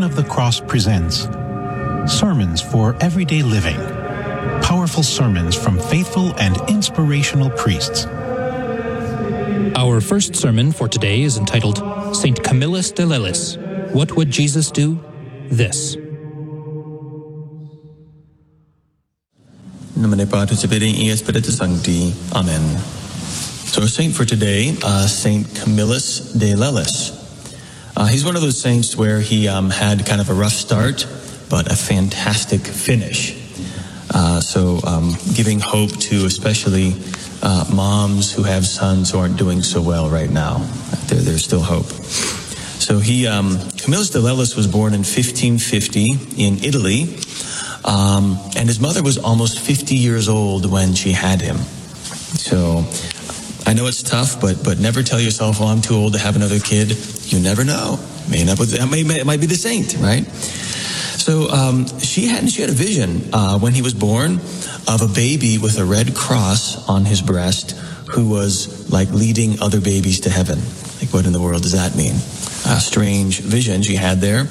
of the Cross presents Sermons for Everyday Living. Powerful sermons from faithful and inspirational priests. Our first sermon for today is entitled St. Camillus de Lelis. What would Jesus do? This. Nomine Patris et Filii et Spiritus Sancti. Amen. So our saint for today, St. Camillus de Lelis. He's one of those saints where he had kind of a rough start, but a fantastic finish. Giving hope to especially moms who have sons who aren't doing so well right now. There's still hope. So Camillus de Lelis was born in 1550 in Italy, and his mother was almost 50 years old when she had him. So I know it's tough, but never tell yourself, I'm too old to have another kid. You never know. It might be the saint, right? So she had a vision when he was born of a baby with a red cross on his breast who was like leading other babies to heaven. Like, what in the world does that mean? A strange vision she had there.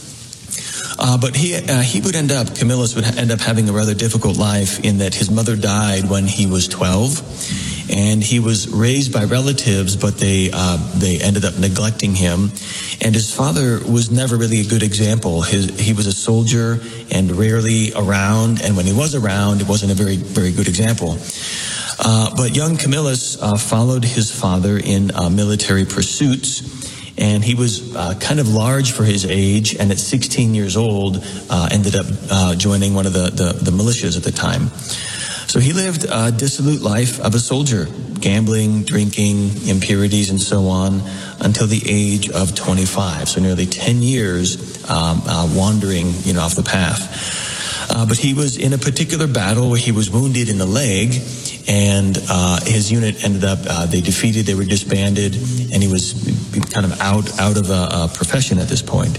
But Camillus would end up having a rather difficult life in that his mother died when he was 12. And he was raised by relatives, but they ended up neglecting him. And his father was never really a good example. He was a soldier and rarely around. And when he was around, it wasn't a very, very good example. But young Camillus followed his father in military pursuits. And he was kind of large for his age. And at 16 years old, ended up joining one of the militias at the time. So he lived a dissolute life of a soldier, gambling, drinking, impurities, and so on, until the age of 25. So nearly 10 years wandering, off the path. But he was in a particular battle where he was wounded in the leg, and his unit ended up, they were disbanded, and he was kind of out of a profession at this point.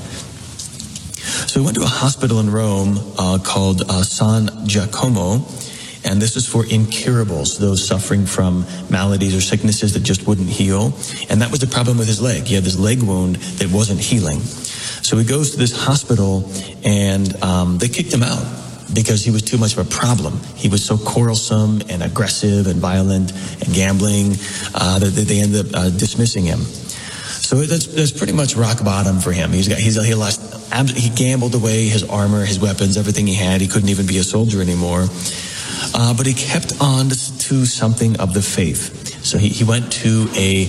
So he went to a hospital in Rome called San Giacomo. And this is for incurables, those suffering from maladies or sicknesses that just wouldn't heal. And that was the problem with his leg. He had this leg wound that wasn't healing. So he goes to this hospital, and they kicked him out because he was too much of a problem. He was so quarrelsome and aggressive and violent and gambling that they ended up dismissing him. So that's pretty much rock bottom for him. He gambled away his armor, his weapons, everything he had. He couldn't even be a soldier anymore. But he kept on to something of the faith. So he went to a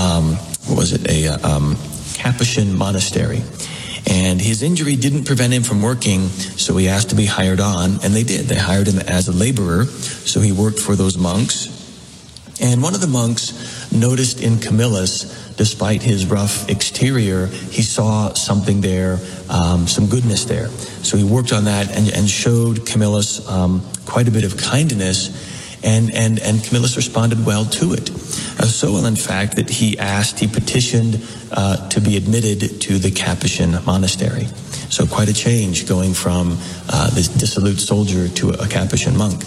Capuchin monastery. And his injury didn't prevent him from working, so he asked to be hired on, and they did. They hired him as a laborer, so he worked for those monks. And one of the monks noticed in Camillus, despite his rough exterior, he saw something there, some goodness there. So he worked on that and showed Camillus quite a bit of kindness, and Camillus responded well to it. So well, in fact, that he petitioned to be admitted to the Capuchin monastery. So quite a change going from this dissolute soldier to a Capuchin monk.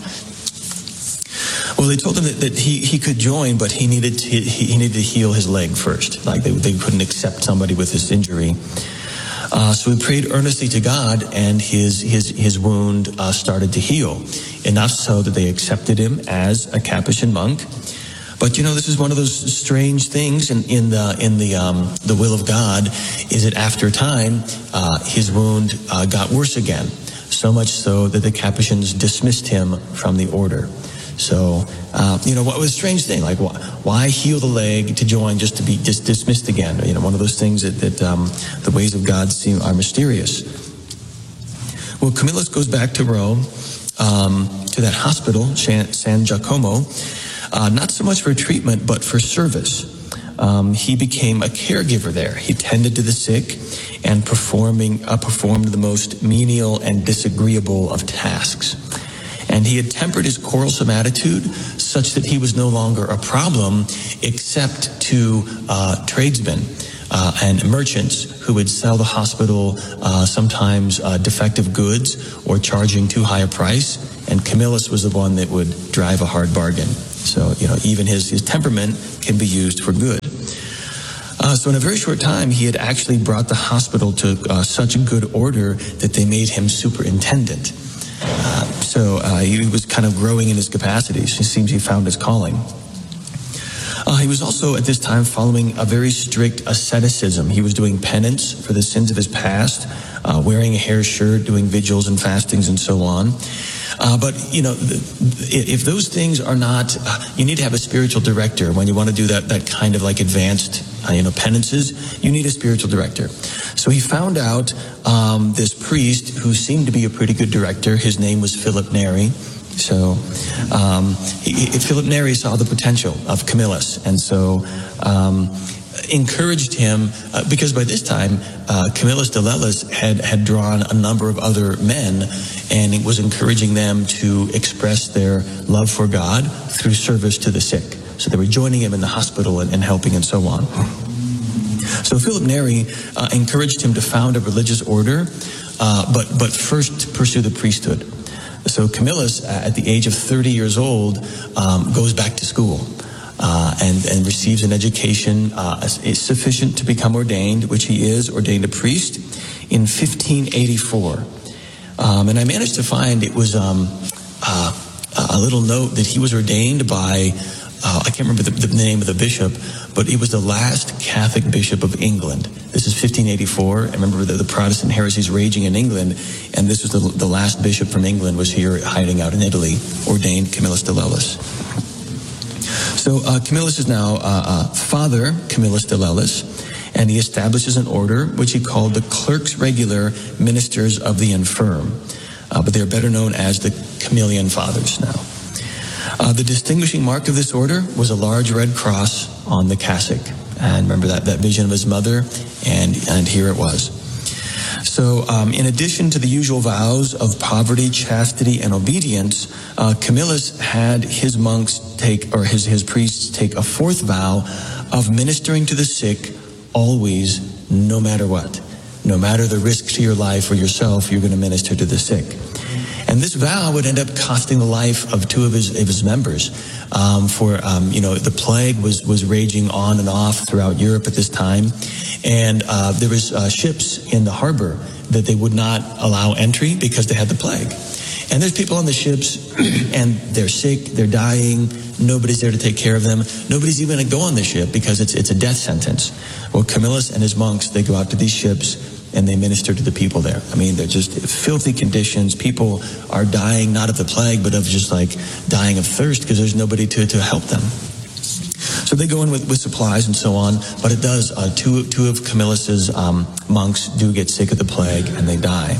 Well, they told him that he could join, but he needed to heal his leg first. Like they couldn't accept somebody with this injury. So he prayed earnestly to God, and his wound started to heal, enough so that they accepted him as a Capuchin monk. But this is one of those strange things in the will of God, is that after time his wound got worse again, so much so that the Capuchins dismissed him from the order. So, what was a strange thing? Like, why heal the leg to join just to be dismissed again? One of those things that the ways of God are mysterious. Well, Camillus goes back to Rome, to that hospital, San Giacomo, not so much for treatment, but for service. He became a caregiver there. He tended to the sick and performed the most menial and disagreeable of tasks. And he had tempered his quarrelsome attitude such that he was no longer a problem except to tradesmen and merchants who would sell the hospital sometimes defective goods or charging too high a price. And Camillus was the one that would drive a hard bargain. So, even his temperament can be used for good. So in a very short time, he had actually brought the hospital to such good order that they made him superintendent. So he was kind of growing in his capacities. It seems he found his calling. He was also at this time following a very strict asceticism. He was doing penance for the sins of his past, wearing a hair shirt, doing vigils and fastings and so on. But, if those things are not, you need to have a spiritual director. When you want to do that kind of like advanced, penances, you need a spiritual director. So he found out this priest who seemed to be a pretty good director. His name was Philip Neri. So Philip Neri saw the potential of Camillus, and so encouraged him, because by this time Camillus de Lellis had drawn a number of other men, and he was encouraging them to express their love for God through service to the sick. So they were joining him in the hospital and helping and so on. So Philip Neri encouraged him to found a religious order, but first to pursue the priesthood. So Camillus, at the age of 30 years old, goes back to school and receives an education sufficient to become ordained, which he is ordained a priest in 1584. And I managed to find it was a little note that he was ordained by, I can't remember the name of the bishop, but he was the last Catholic bishop of England. This is 1584. I remember the Protestant heresies raging in England, and this was the last bishop from England was here hiding out in Italy, ordained Camillus de Lellis. So Camillus is now Father Camillus de Lellis, and he establishes an order which he called the Clerks Regular Ministers of the Infirm, but they're better known as the Camillian Fathers now. The distinguishing mark of this order was a large red cross on the cassock. And remember that vision of his mother, and here it was. So in addition to the usual vows of poverty, chastity, and obedience, Camillus had his monks his priests take a fourth vow of ministering to the sick always, no matter what. No matter the risk to your life or yourself, you're going to minister to the sick. And this vow would end up costing the life of two of his members. The plague was raging on and off throughout Europe at this time. And there was ships in the harbor that they would not allow entry because they had the plague. And there's people on the ships, and they're sick, they're dying, nobody's there to take care of them. Nobody's even going to go on the ship because it's a death sentence. Well, Camillus and his monks, they go out to these ships, and they minister to the people there. I mean, they're just filthy conditions. People are dying not of the plague, but of just like dying of thirst because there's nobody to help them. So they go in with supplies and so on, but it does. Two of Camillus's monks do get sick of the plague and they die.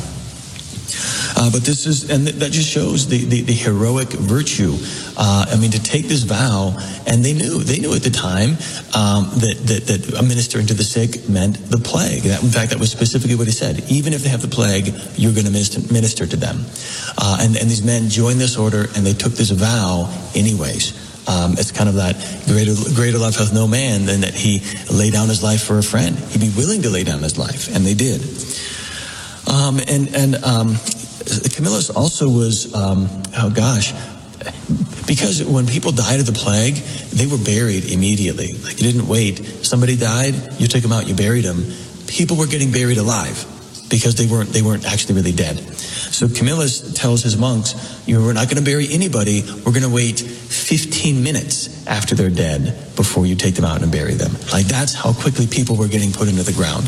But that just shows the heroic virtue. To take this vow, and they knew at the time that ministering to the sick meant the plague. In fact, that was specifically what he said. Even if they have the plague, you're going to minister to them. And these men joined this order, and they took this vow anyways. It's kind of that greater love hath no man than that he lay down his life for a friend. He'd be willing to lay down his life, and they did. Camillus also was, because when people died of the plague, they were buried immediately. Like, you didn't wait. Somebody died, you took them out, you buried them. People were getting buried alive because they weren't actually really dead. So Camillus tells his monks, we're not going to bury anybody. We're going to wait 15 minutes after they're dead before you take them out and bury them. Like, that's how quickly people were getting put into the ground.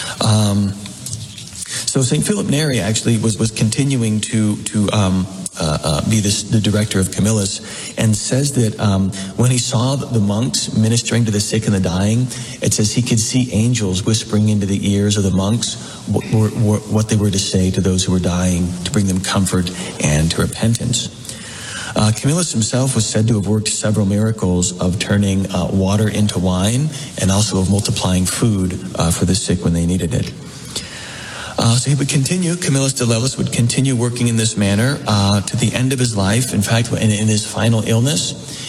So St. Philip Neri actually was continuing to be the director of Camillus, and says that when he saw the monks ministering to the sick and the dying, it says he could see angels whispering into the ears of the monks what they were to say to those who were dying, to bring them comfort and to repentance. Camillus himself was said to have worked several miracles of turning water into wine, and also of multiplying food for the sick when they needed it. So he would continue, Camillus de Lellis would continue working in this manner to the end of his life. In fact, in his final illness,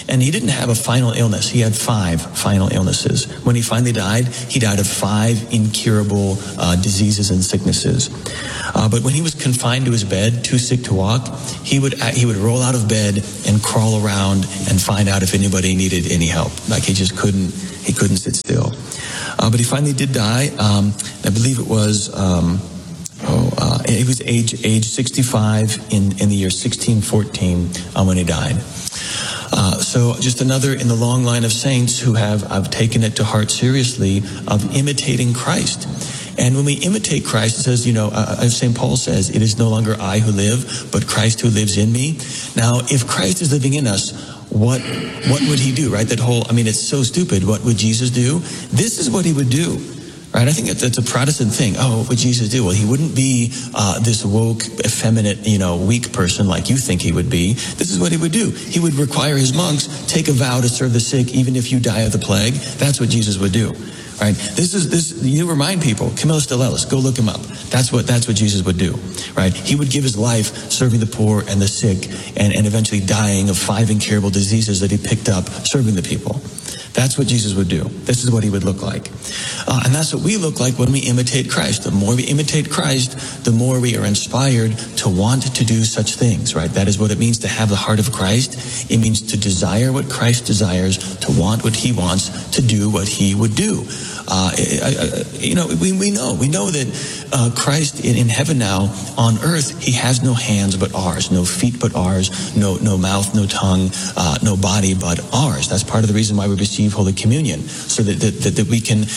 And he didn't have a final illness. He had 5 final illnesses. When he finally died, he died of 5 incurable diseases and sicknesses. But when he was confined to his bed, too sick to walk, he would roll out of bed and crawl around and find out if anybody needed any help. Like he couldn't sit still. But he finally did die. I believe it was he was age 65 in the year 1614 when he died. So just another in the long line of saints who have taken it to heart seriously of imitating Christ. And when we imitate Christ, it says, as St. Paul says, it is no longer I who live, but Christ who lives in me. Now, if Christ is living in us, what would he do, right? It's so stupid. What would Jesus do? This is what he would do, right? I think that's a Protestant thing. Oh, what would Jesus do? Well, he wouldn't be this woke, effeminate, weak person like you think he would be. This is what he would do. He would require his monks, take a vow to serve the sick, even if you die of the plague. That's what Jesus would do. Right? You remind people, Camillus de Lellis, go look him up. That's what Jesus would do. Right? He would give his life serving the poor and the sick and eventually dying of 5 incurable diseases that he picked up serving the people. That's what Jesus would do. This is what he would look like. And that's what we look like when we imitate Christ. The more we imitate Christ, the more we are inspired to want to do such things, right? That is what it means to have the heart of Christ. It means to desire what Christ desires, to want what he wants, to do what he would do. We know that Christ in heaven now, on earth, he has no hands but ours, no feet but ours, no mouth, no tongue, no body but ours. That's part of the reason why we receive Holy Communion, so that we can,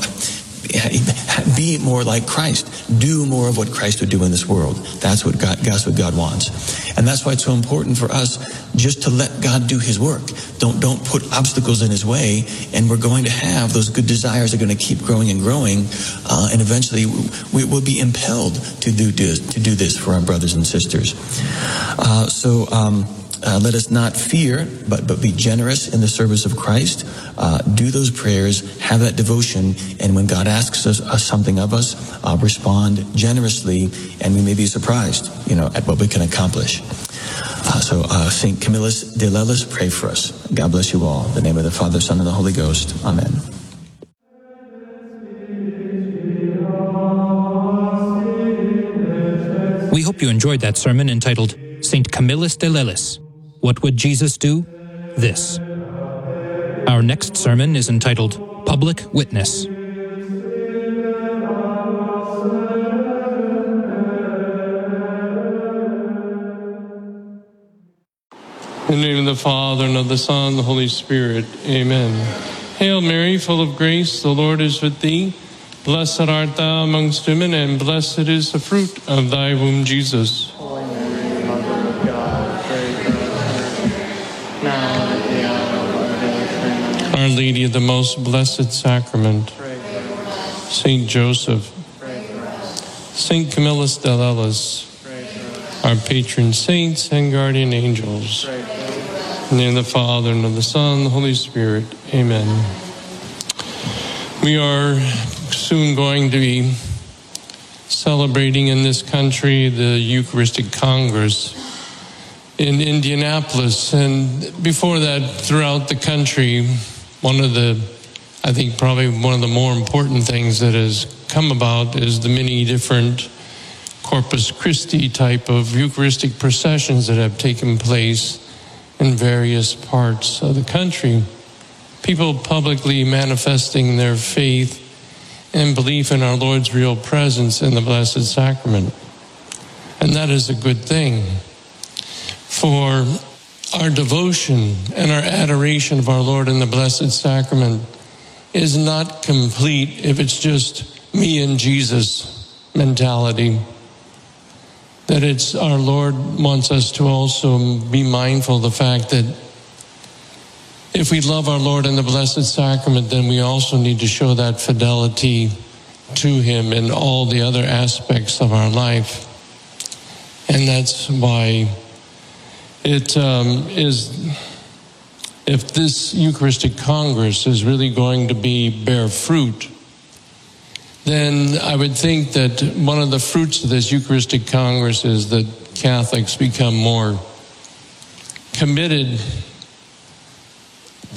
be more like Christ, do more of what Christ would do in this world. That's what God wants. And that's why it's so important for us just to let God do his work. Don't put obstacles in his way, and we're going to have those good desires are going to keep growing and growing, and eventually we will be impelled to do this for our brothers and sisters. Let us not fear, but be generous in the service of Christ. Do those prayers, have that devotion, and when God asks us something of us, respond generously, and we may be surprised, at what we can accomplish. St. Camillus de Lellis, pray for us. God bless you all. In the name of the Father, Son, and the Holy Ghost. Amen. We hope you enjoyed that sermon entitled St. Camillus de Lellis, What Would Jesus Do? This. Our next sermon is entitled Public Witness. In the name of the Father, and of the Son, and the Holy Spirit. Amen. Hail Mary, full of grace, the Lord is with thee. Blessed art thou amongst women, and blessed is the fruit of thy womb, Jesus. Holy Mary, Mother of God, pray for us sinners, now and at the hour of our death. Amen. Our Lady of the Most Blessed Sacrament. Pray for us. Saint Joseph. Pray for us. Saint Camillus de Lellis. Pray for us. Our patron saints and guardian angels. Pray for us. In the name of the Father, and of the Son, and the Holy Spirit. Amen. We are soon going to be celebrating in this country the Eucharistic Congress in Indianapolis. And before that, throughout the country, I think probably one of the more important things that has come about is the many different Corpus Christi type of Eucharistic processions that have taken place in various parts of the country. People publicly manifesting their faith and belief in our Lord's real presence in the Blessed Sacrament. And that is a good thing. For our devotion and our adoration of our Lord in the Blessed Sacrament is not complete if it's just me and Jesus mentality. That it's our Lord wants us to also be mindful of the fact that if we love our Lord in the Blessed Sacrament, then we also need to show that fidelity to him in all the other aspects of our life. And that's why it is, if this Eucharistic Congress is really going to bear fruit, then I would think that one of the fruits of this Eucharistic Congress is that Catholics become more committed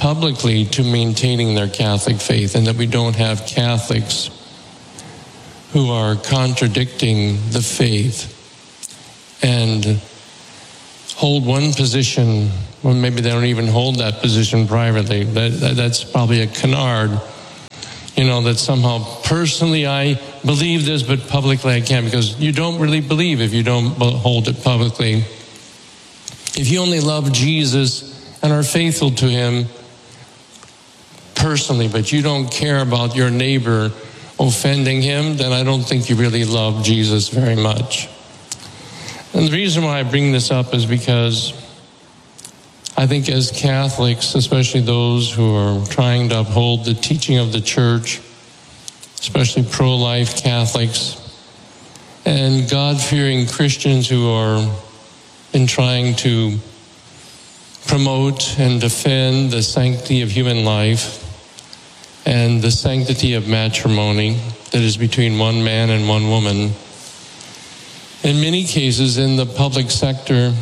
publicly to maintaining their Catholic faith, and that we don't have Catholics who are contradicting the faith and hold one position, well, maybe they don't even hold that position privately. That's probably a canard, that somehow personally I believe this, but publicly I can't, because you don't really believe if you don't hold it publicly. If you only love Jesus and are faithful to him personally, but you don't care about your neighbor offending him, then I don't think you really love Jesus very much. And the reason why I bring this up is because I think as Catholics, especially those who are trying to uphold the teaching of the church, especially pro-life Catholics, and God-fearing Christians who are in trying to promote and defend the sanctity of human life and the sanctity of matrimony that is between one man and one woman. In many cases in the public sector,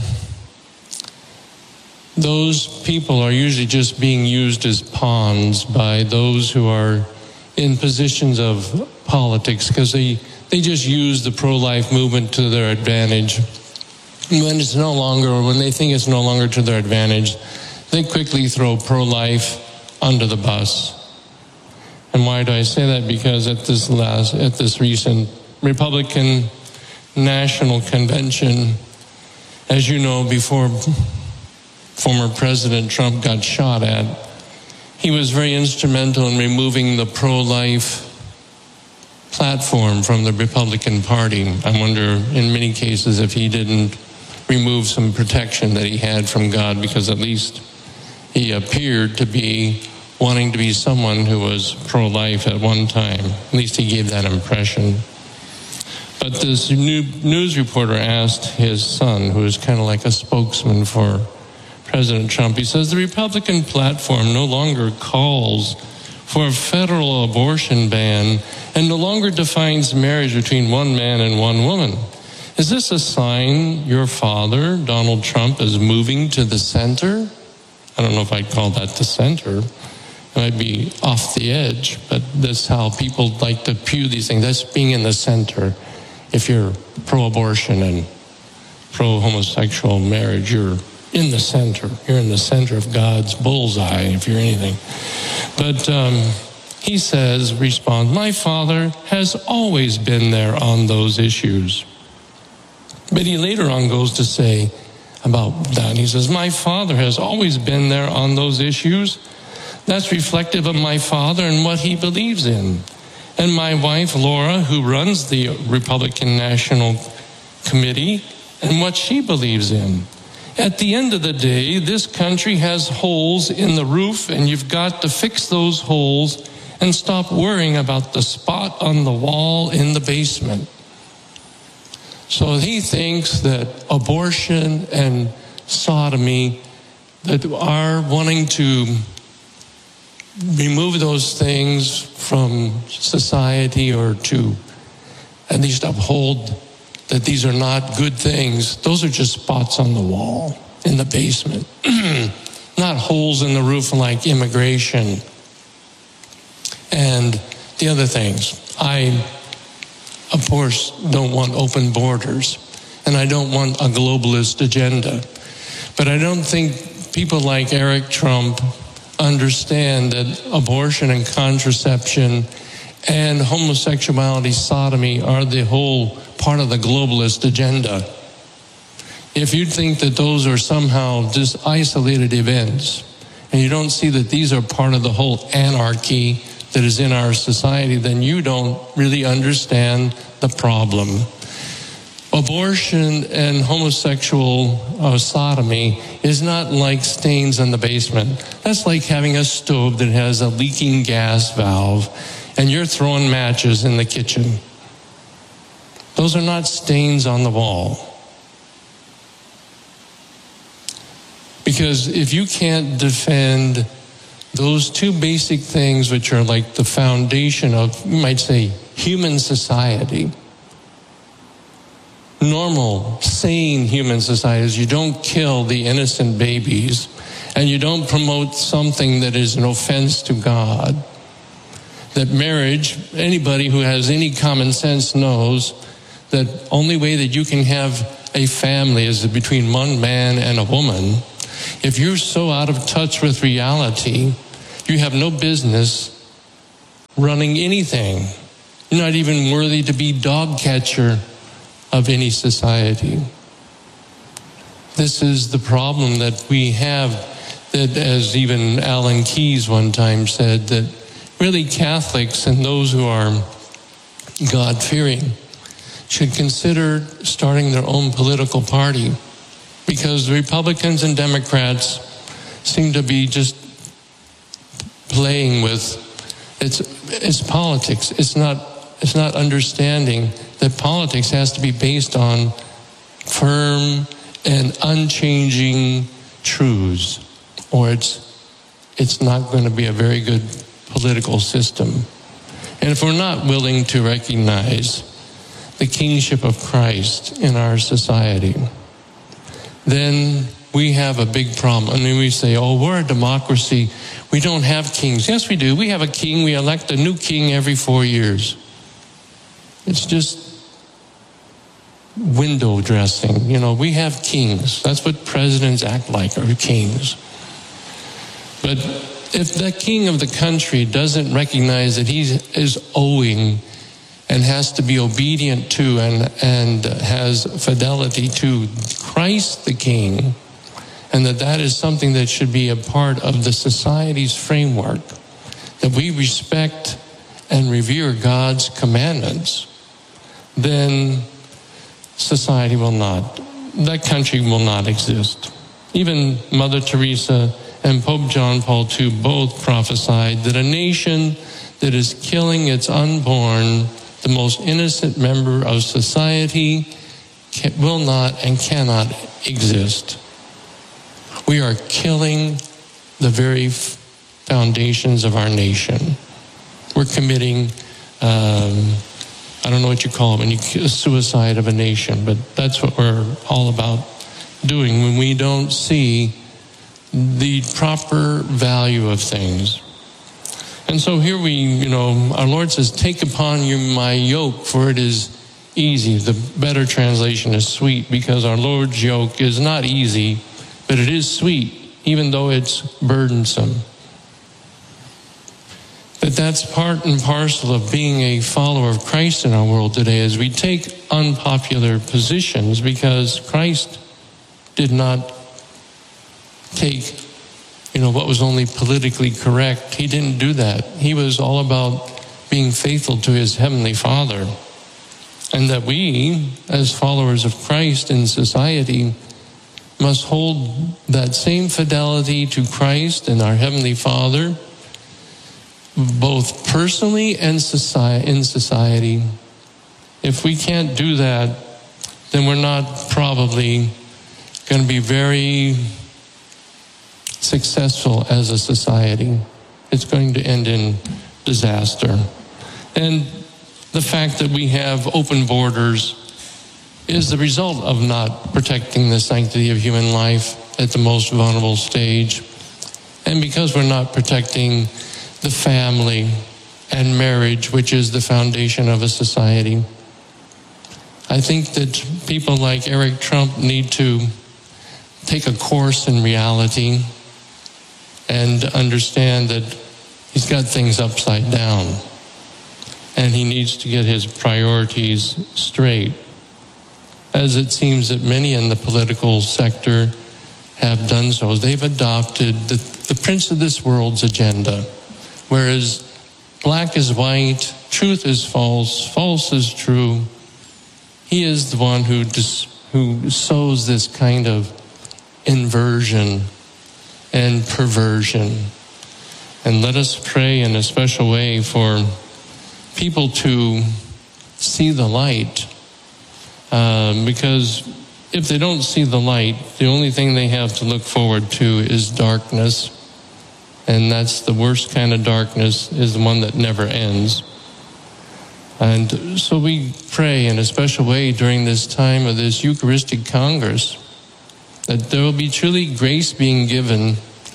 those people are usually just being used as pawns by those who are in positions of politics, because they just use the pro-life movement to their advantage. When they think it's no longer to their advantage, they quickly throw pro-life under the bus. And why do I say that? Because at this recent Republican National Convention, as you know, before former President Trump got shot at, he was very instrumental in removing the pro-life platform from the Republican Party. I wonder, in many cases, if he didn't remove some protection that he had from God, because at least he appeared to be wanting to be someone who was pro-life at one time. At least he gave that impression. But this news reporter asked his son, who is kind of like a spokesman for President Trump, he says, the Republican platform no longer calls for a federal abortion ban and no longer defines marriage between one man and one woman. Is this a sign your father, Donald Trump, is moving to the center? I don't know if I'd call that the center. It might be off the edge, but that's how people like to pew these things. That's being in the center. If you're pro-abortion and pro-homosexual marriage, you're in the center. You're in the center of God's bullseye, if you're anything. But he responds, my father has always been there on those issues. But he later on goes to say about that, he says, my father has always been there on those issues. That's reflective of my father and what he believes in. And my wife, Laura, who runs the Republican National Committee, and what she believes in. At the end of the day, this country has holes in the roof, and you've got to fix those holes and stop worrying about the spot on the wall in the basement. So he thinks that abortion and sodomy, that are wanting to remove those things from society, or to at least uphold that these are not good things, those are just spots on the wall in the basement. Not holes in the roof like immigration and the other things. I, of course, don't want open borders, and I don't want a globalist agenda. But I don't think people like Eric Trump understand that abortion and contraception and homosexuality, sodomy are the whole part of the globalist agenda. If you think that those are somehow just isolated events, and you don't see that these are part of the whole anarchy that is in our society, then you don't really understand the problem. Abortion and homosexual sodomy is not like stains in the basement. That's like having a stove that has a leaking gas valve and you're throwing matches in the kitchen. Those are not stains on the wall. Because if you can't defend those two basic things, which are like the foundation of, you might say, human society, normal, sane human societies, you don't kill the innocent babies and you don't promote something that is an offense to God. That marriage, anybody who has any common sense knows that only way that you can have a family is between one man and a woman. If you're so out of touch with reality, you have no business running anything. You're not even worthy to be dog catcher of any society. This is the problem that we have, that as even Alan Keyes one time said, that really Catholics and those who are God-fearing should consider starting their own political party, because the Republicans and Democrats seem to be just playing with it's politics. It's not understanding that politics has to be based on firm and unchanging truths, or it's not going to be a very good political system. And if we're not willing to recognize the kingship of Christ in our society, then we have a big problem. I mean, we say, oh, we're a democracy. We don't have kings. Yes, we do. We have a king. We elect a new king every 4 years. It's just window dressing. You know, we have kings. That's what presidents act like, are kings. But if the king of the country doesn't recognize that he is owing and has to be obedient to and has fidelity to Christ the King, and that is something that should be a part of the society's framework, that we respect and revere God's commandments, then society will not, that country will not exist. Even Mother Teresa and Pope John Paul II both prophesied that a nation that is killing its unborn, the most innocent member of society, will not and cannot exist. We are killing the very foundations of our nation. We're committing, I don't know what you call it, suicide of a nation, but that's what we're all about doing when we don't see the proper value of things. And so here our Lord says, take upon you my yoke, for it is easy. The better translation is sweet, because our Lord's yoke is not easy, but it is sweet, even though it's burdensome. That's part and parcel of being a follower of Christ in our world today, as we take unpopular positions, because Christ did not take what was only politically correct. He didn't do that. He was all about being faithful to his Heavenly Father. And that we, as followers of Christ in society, must hold that same fidelity to Christ and our Heavenly Father, both personally and in society. If we can't do that, then we're not probably going to be very successful as a society. It's going to end in disaster. And the fact that we have open borders is the result of not protecting the sanctity of human life at the most vulnerable stage. And because we're not protecting the family and marriage, which is the foundation of a society, I think that people like Eric Trump need to take a course in reality and understand that he's got things upside down, and he needs to get his priorities straight, as it seems that many in the political sector have done so. They've adopted the prince of this world's agenda, whereas black is white, truth is false, false is true. He is the one who sows this kind of inversion and perversion. And let us pray in a special way for people to see the light, because if they don't see the light, the only thing they have to look forward to is darkness, and that's the worst kind of darkness, is the one that never ends. And so we pray in a special way during this time of this Eucharistic Congress that there will be truly grace being given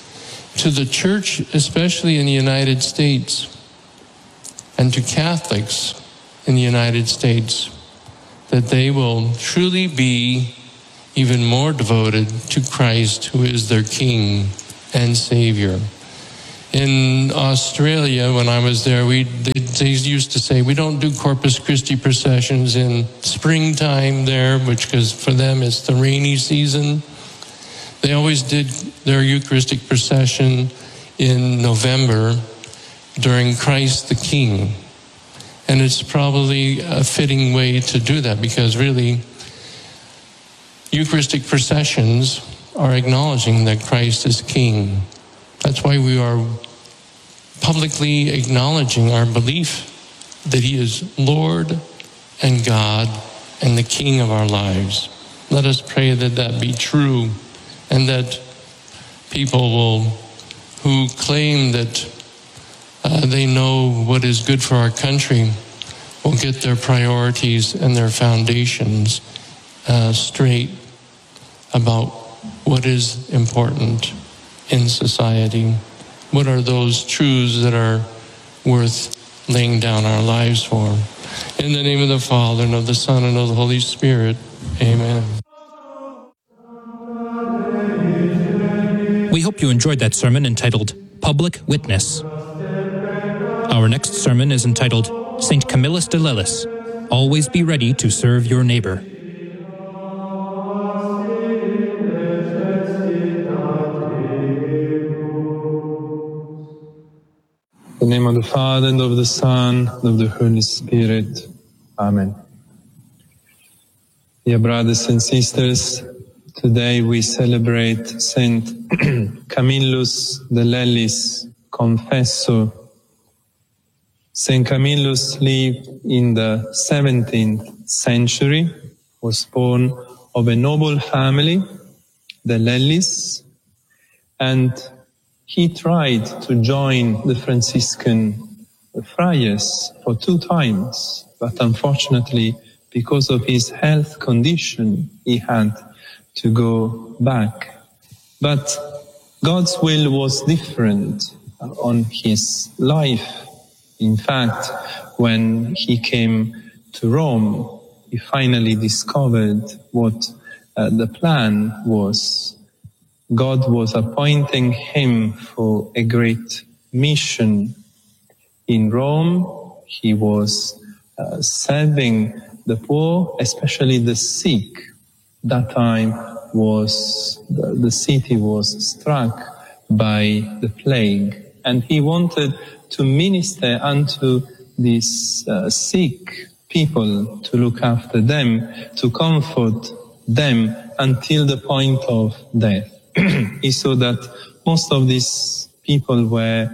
to the church, especially in the United States, and to Catholics in the United States, that they will truly be even more devoted to Christ, who is their King and Savior. In Australia, when I was there, they used to say, we don't do Corpus Christi processions in springtime there, because for them it's the rainy season. They always did their Eucharistic procession in November during Christ the King. And it's probably a fitting way to do that, because really, Eucharistic processions are acknowledging that Christ is King. That's why we are publicly acknowledging our belief that He is Lord and God and the King of our lives. Let us pray that that be true, and that people who claim that they know what is good for our country will get their priorities and their foundations straight about what is important in society. What are those truths that are worth laying down our lives for? In the name of the Father, and of the Son, and of the Holy Spirit. Amen. We hope you enjoyed that sermon entitled Public Witness. Our next sermon is entitled St. Camillus de Lelis, Always Be Ready to Serve Your Neighbor. In the name of the Father, and of the Son, and of the Holy Spirit. Amen. Dear brothers and sisters, today we celebrate Saint Camillus de Lelis, Confessor. Saint Camillus lived in the 17th century, was born of a noble family, the Lelis, and he tried to join the Franciscan friars for 2 times, but unfortunately, because of his health condition, he had to go back. But God's will was different on his life. In fact, when he came to Rome, he finally discovered what the plan was. God was appointing him for a great mission. In Rome, he was serving the poor, especially the sick. That time the city was struck by the plague, and he wanted to minister unto these sick people, to look after them, to comfort them until the point of death. He saw that most of these people were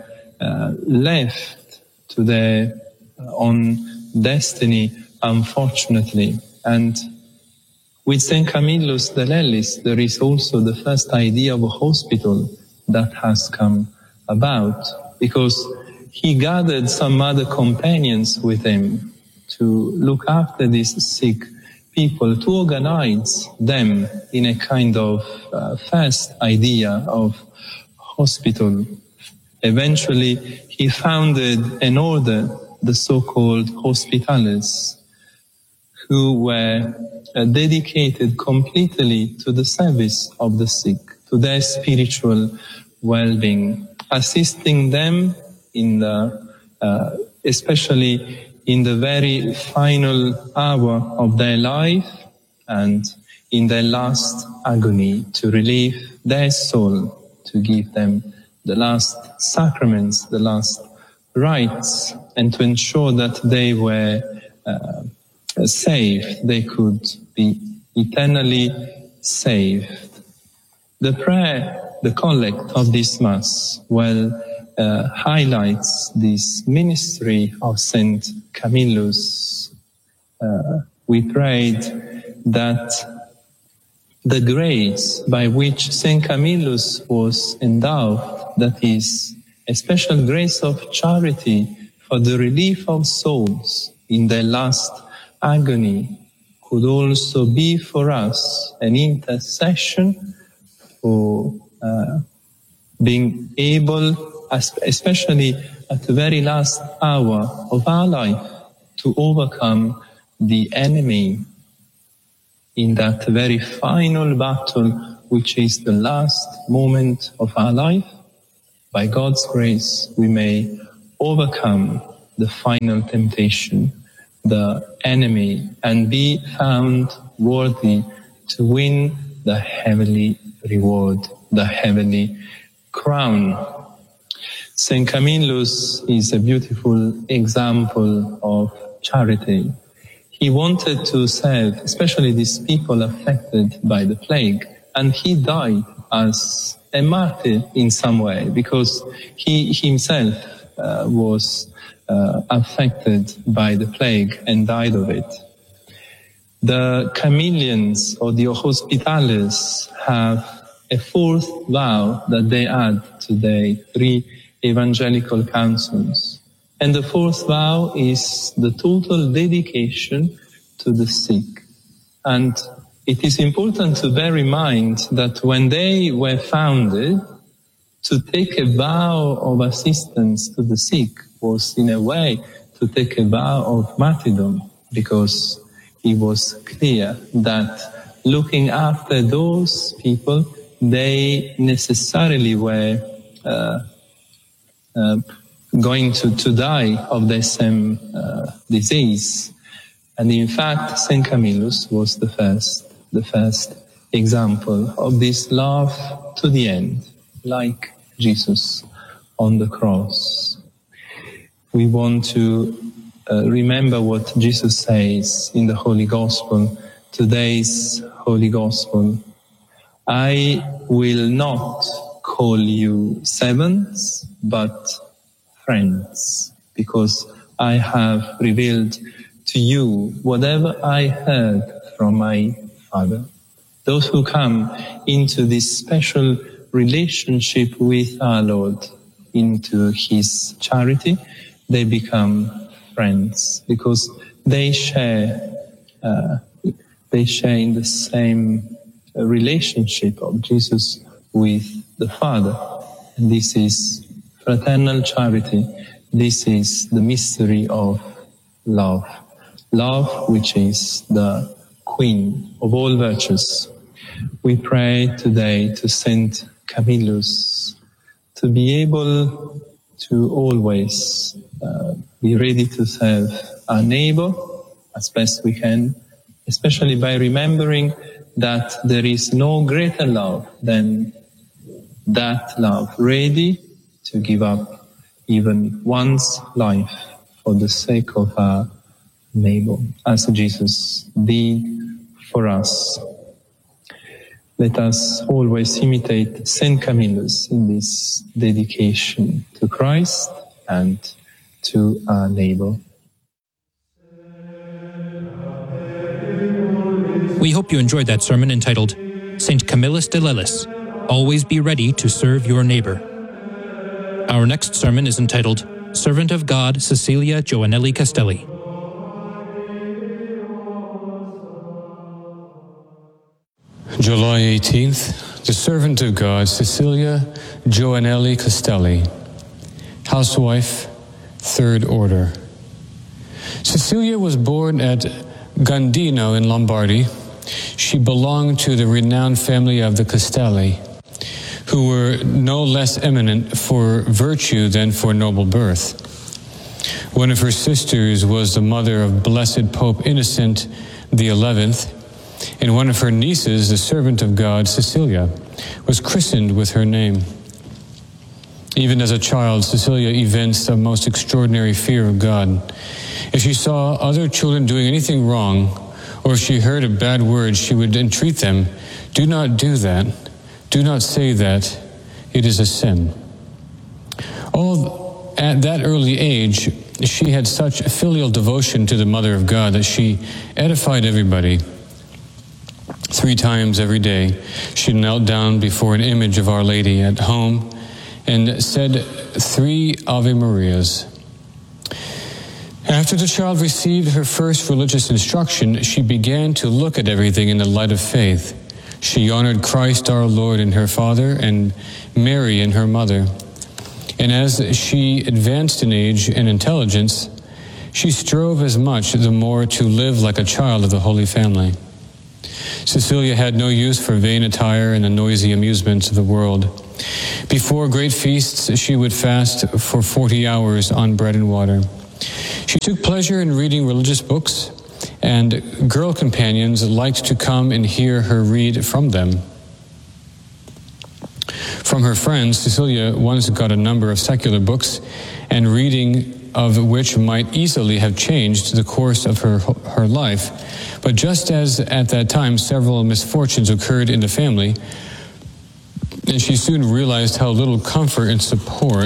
left to their own destiny, unfortunately. And with St. Camillus de Lelis, there is also the first idea of a hospital that has come about, because he gathered some other companions with him to look after these sick people, to organize them in a kind of first idea of hospital. Eventually, he founded an order, the so-called Hospitales, who were dedicated completely to the service of the sick, to their spiritual well-being, assisting them in the, especially in the very final hour of their life and in their last agony, to relieve their soul, to give them the last sacraments, the last rites, and to ensure that they were saved, they could be eternally saved. The prayer, the collect of this Mass, highlights this ministry of Saint Camillus. We prayed that the grace by which Saint Camillus was endowed, that is, a special grace of charity for the relief of souls in their last agony, could also be for us an intercession for being able, especially at the very last hour of our life, to overcome the enemy in that very final battle, which is the last moment of our life. By God's grace, we may overcome the final temptation, the enemy, and be found worthy to win the heavenly reward, the heavenly crown. Saint Camillus is a beautiful example of charity. He wanted to save, especially these people affected by the plague, and he died as a martyr in some way, because he himself was affected by the plague and died of it. The Camillians or the Hospitales have a fourth vow that they add to the 3 evangelical councils. And the fourth vow is the total dedication to the sick. And it is important to bear in mind that when they were founded, to take a vow of assistance to the sick was in a way to take a vow of martyrdom, because it was clear that looking after those people, they necessarily were going to die of the same disease. And in fact, Saint Camillus was the first example of this love to the end, like Jesus on the cross. We want to remember what Jesus says in the Holy Gospel, today's Holy Gospel. I will not call you servants, but friends, because I have revealed to you whatever I heard from my Father. Those who come into this special relationship with our Lord, into His charity, they become friends, because they share in the same relationship of Jesus with the Father. And this is fraternal charity. This is the mystery of love. Love, which is the queen of all virtues. We pray today to Saint Camillus to be able to always be ready to serve our neighbor as best we can, especially by remembering that there is no greater love than that love, ready to give up even one's life for the sake of our neighbor, as Jesus did for us. Let us always imitate Saint Camillus in this dedication to Christ and to our neighbor. We hope you enjoyed that sermon entitled Saint Camillus de Lellis, Always Be Ready to Serve Your Neighbor. Our next sermon is entitled Servant of God Cecilia Gioanelli Castelli. July 18th, the servant of God, Cecilia Gioanelli Castelli, housewife, third order. Cecilia was born at Gandino in Lombardy. She belonged to the renowned family of the Castelli, who were no less eminent for virtue than for noble birth. One of her sisters was the mother of Blessed Pope Innocent XI, and one of her nieces, the servant of God, Cecilia, was christened with her name. Even as a child, Cecilia evinced a most extraordinary fear of God. If she saw other children doing anything wrong, or if she heard a bad word, she would entreat them, "Do not do that. Do not say that. It is a sin." All at that early age, she had such filial devotion to the Mother of God that she edified everybody. 3 times every day, she knelt down before an image of Our Lady at home and said 3 Ave Marias. After the child received her first religious instruction, she began to look at everything in the light of faith. She honored Christ our Lord in her father and Mary in her mother. And as she advanced in age and intelligence, she strove as much the more to live like a child of the Holy Family. Cecilia had no use for vain attire and the noisy amusements of the world. Before great feasts, she would fast for 40 hours on bread and water. She took pleasure in reading religious books, and girl companions liked to come and hear her read from them. From her friends, Cecilia once got a number of secular books, and reading of which might easily have changed the course of her life. But just as at that time several misfortunes occurred in the family, and she soon realized how little comfort and support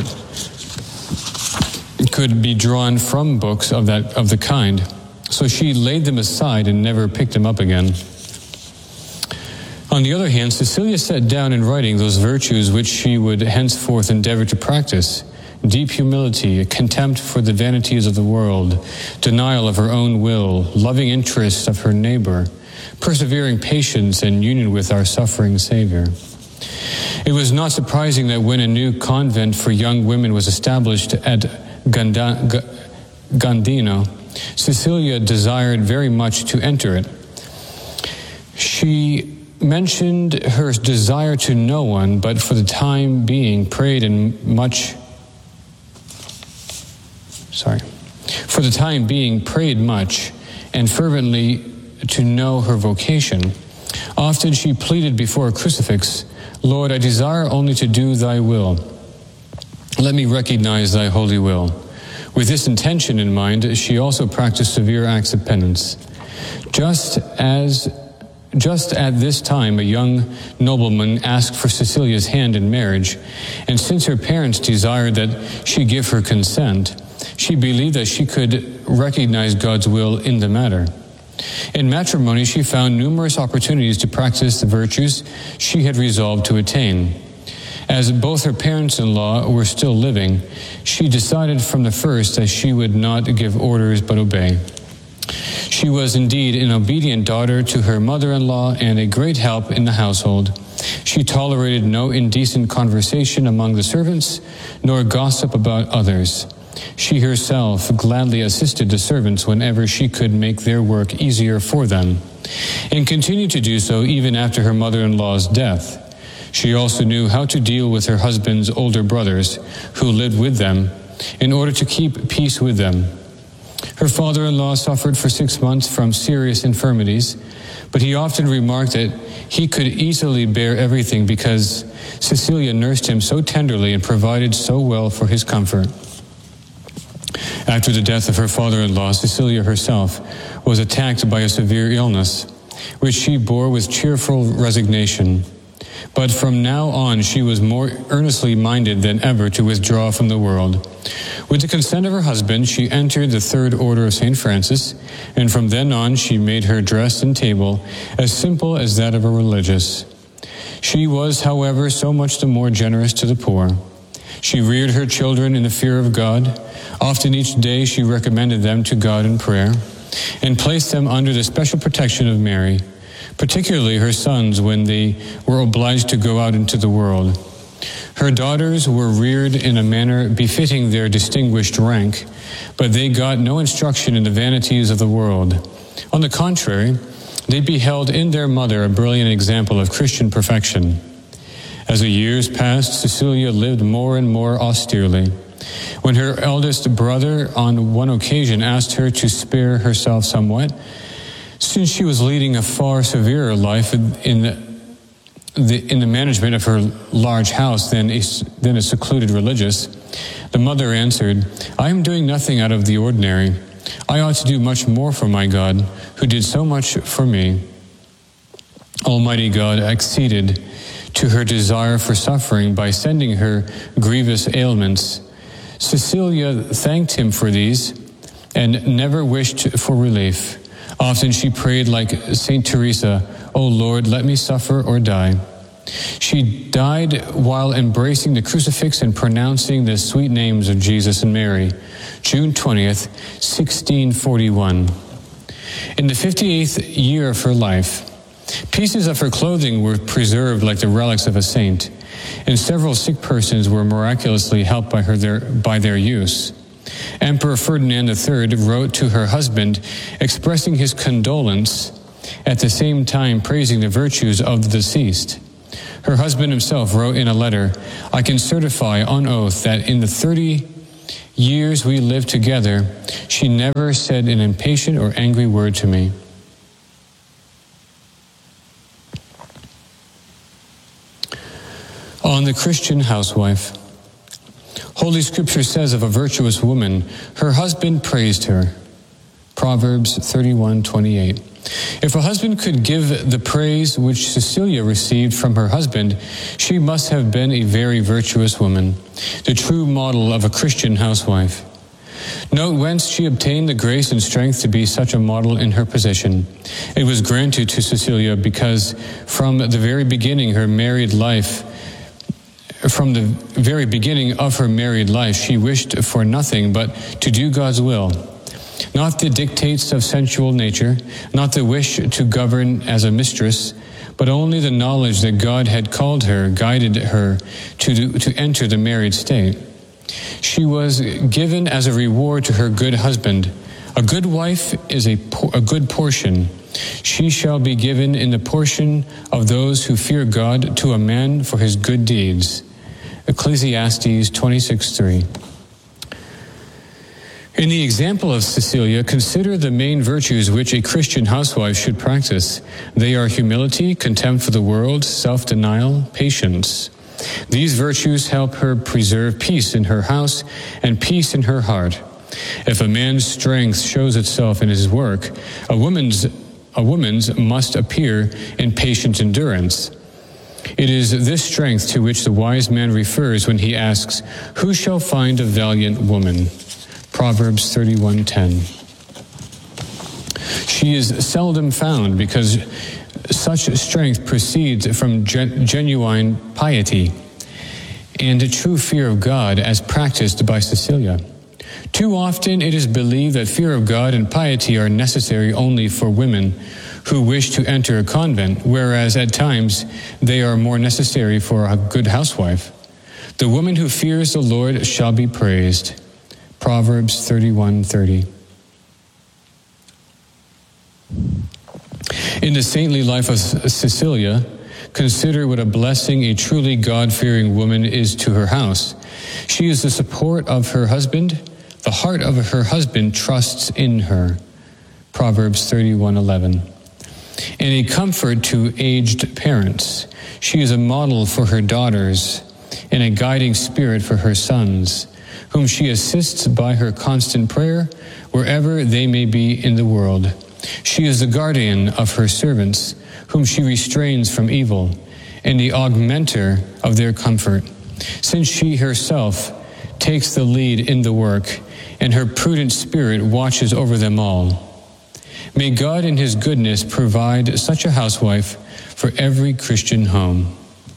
could be drawn from books of the kind. So she laid them aside and never picked them up again. On the other hand, Cecilia set down in writing those virtues which she would henceforth endeavor to practice: deep humility, a contempt for the vanities of the world, denial of her own will, loving interest of her neighbor, persevering patience, and union with our suffering Savior. It was not surprising that when a new convent for young women was established at Gandino, Cecilia desired very much to enter it. She mentioned her desire to no one, but for the time being prayed much and fervently to know her vocation. Often she pleaded before a crucifix, "Lord, I desire only to do thy will. Let me recognize thy holy will." With this intention in mind, she also practiced severe acts of penance. Just at this time, a young nobleman asked for Cecilia's hand in marriage, and since her parents desired that she give her consent, she believed that she could recognize God's will in the matter. In matrimony, she found numerous opportunities to practice the virtues she had resolved to attain. As both her parents-in-law were still living, she decided from the first that she would not give orders but obey. She was indeed an obedient daughter to her mother-in-law and a great help in the household. She tolerated no indecent conversation among the servants, nor gossip about others. She herself gladly assisted the servants whenever she could make their work easier for them, and continued to do so even after her mother-in-law's death. She also knew how to deal with her husband's older brothers, who lived with them, in order to keep peace with them. Her father-in-law suffered for 6 months from serious infirmities, but he often remarked that he could easily bear everything because Cecilia nursed him so tenderly and provided so well for his comfort. After the death of her father-in-law, Cecilia herself was attacked by a severe illness, which she bore with cheerful resignation. But from now on, she was more earnestly minded than ever to withdraw from the world. With the consent of her husband, she entered the Third Order of St. Francis, and from then on she made her dress and table as simple as that of a religious. She was, however, so much the more generous to the poor. She reared her children in the fear of God. Often each day she recommended them to God in prayer, and placed them under the special protection of Mary, particularly her sons when they were obliged to go out into the world. Her daughters were reared in a manner befitting their distinguished rank, but they got no instruction in the vanities of the world. On the contrary, they beheld in their mother a brilliant example of Christian perfection. As the years passed, Cecilia lived more and more austerely. When her eldest brother on one occasion asked her to spare herself somewhat, since she was leading a far severer life in the management of her large house than a secluded religious, the mother answered, "I am doing nothing out of the ordinary. I ought to do much more for my God, who did so much for me." Almighty God acceded to her desire for suffering by sending her grievous ailments. Cecilia thanked him for these and never wished for relief. Often she prayed like Saint Teresa, "O Lord, let me suffer or die." She died while embracing the crucifix and pronouncing the sweet names of Jesus and Mary, June 20th, 1641. In the 58th year of her life, Pieces of her clothing were preserved like the relics of a saint, and several sick persons were miraculously helped by their use. Emperor Ferdinand III wrote to her husband expressing his condolence, at the same time praising the virtues of the deceased. Her husband himself wrote in a letter, "I can certify on oath that in the 30 years we lived together, she never said an impatient or angry word to me." On the Christian housewife. Holy Scripture says of a virtuous woman, her husband praised her. Proverbs 31:28. If a husband could give the praise which Cecilia received from her husband, she must have been a very virtuous woman, the true model of a Christian housewife. Note whence she obtained the grace and strength to be such a model in her position. It was granted to Cecilia because from the very beginning of her married life, she wished for nothing but to do God's will. Not the dictates of sensual nature, not the wish to govern as a mistress, but only the knowledge that God had called her, guided her to enter the married state. She was given as a reward to her good husband. A good wife is a good portion. She shall be given in the portion of those who fear God to a man for his good deeds. Ecclesiastes 26:3. In the example of Cecilia, consider the main virtues which a Christian housewife should practice. They are humility, contempt for the world, self-denial, patience. These virtues help her preserve peace in her house and peace in her heart. If a man's strength shows itself in his work, a woman's must appear in patient endurance. It is this strength to which the wise man refers when he asks, "Who shall find a valiant woman?" Proverbs 31:10. She is seldom found because such strength proceeds from genuine piety and a true fear of God as practiced by Cecilia. Too often it is believed that fear of God and piety are necessary only for women who wish to enter a convent, whereas at times they are more necessary for a good housewife. The woman who fears the Lord shall be praised. Proverbs 31:30. In the saintly life of Cecilia, consider what a blessing a truly God-fearing woman is to her house. She is the support of her husband. The heart of her husband trusts in her. Proverbs 31:11. And a comfort to aged parents. She is a model for her daughters and a guiding spirit for her sons, whom she assists by her constant prayer wherever they may be in the world. She is the guardian of her servants, whom she restrains from evil, and the augmenter of their comfort, since she herself takes the lead in the work, and her prudent spirit watches over them all. May God in his goodness provide such a housewife for every Christian home.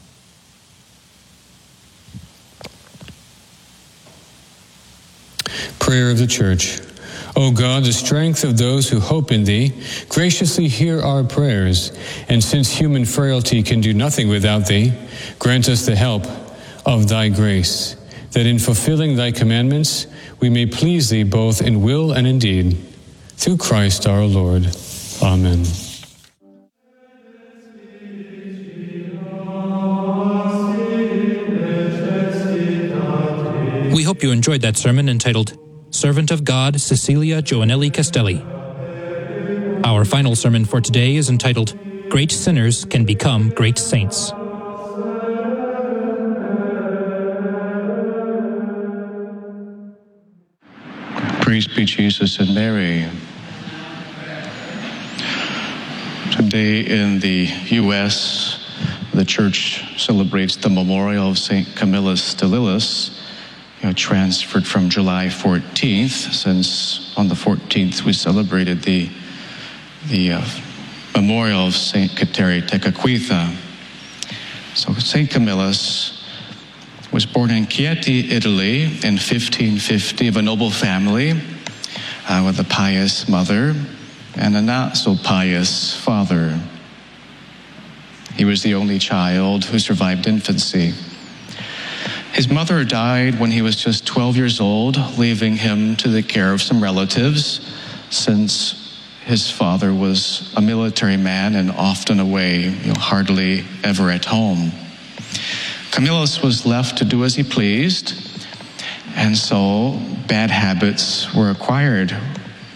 Prayer of the Church. O God, the strength of those who hope in thee, graciously hear our prayers, and since human frailty can do nothing without thee, grant us the help of thy grace, that in fulfilling thy commandments we may please thee both in will and in deed. Through Christ our Lord. Amen. We hope you enjoyed that sermon entitled Servant of God, Cecilia Gioanelli Castelli. Our final sermon for today is entitled Great Sinners Can Become Great Saints. Praise be Jesus and Mary. Today in the U.S., the Church celebrates the memorial of St. Camillus de Lillis, transferred from July 14th, since on the 14th we celebrated the memorial of St. Kateri Tekakwitha. So St. Camillus was born in Chieti, Italy in 1550 of a noble family with a pious mother and a not so pious father. He was the only child who survived infancy. His mother died when he was just 12 years old, leaving him to the care of some relatives, since his father was a military man and often away, hardly ever at home. Camillus was left to do as he pleased, and so bad habits were acquired